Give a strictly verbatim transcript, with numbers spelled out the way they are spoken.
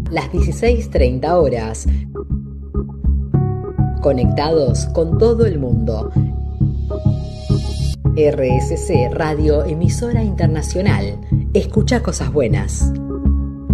las dieciséis treinta horas. Conectados con todo el mundo. R S C Radio, emisora internacional. Escucha cosas buenas.